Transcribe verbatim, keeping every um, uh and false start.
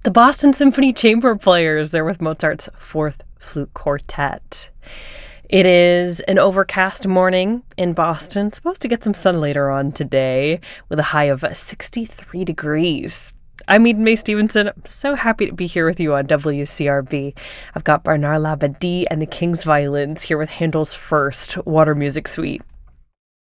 The Boston Symphony Chamber Players, there with Mozart's Fourth Flute Quartet. It is an overcast morning in Boston. It's supposed to get some sun later on today with a high of sixty-three degrees. I'm Eden May Stevenson. I'm so happy to be here with you on W C R B. I've got Bernard Labadie and the King's Violins here with Handel's First Water Music Suite.